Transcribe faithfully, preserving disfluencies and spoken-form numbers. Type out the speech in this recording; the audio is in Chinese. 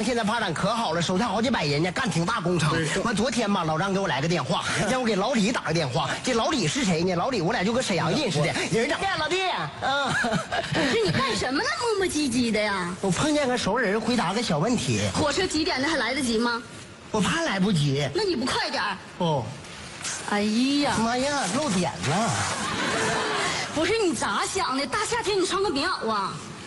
现在发展可好了，手下好几百人呢，干挺大工程。完昨天吧，老张给我来个电话，让我给老李打个电话。这老李是谁呢？老李我俩就搁沈阳认识的，人长老弟，嗯， 是你干什么呢？磨磨唧唧的呀？ 我碰见个熟人，回答个小问题。 火车几点的？还来得及吗？ 我怕来不及。 那你不快点？ 哦， 哎呀， 妈呀，漏点了。 不是你咋想的？大夏天你穿个棉袄啊？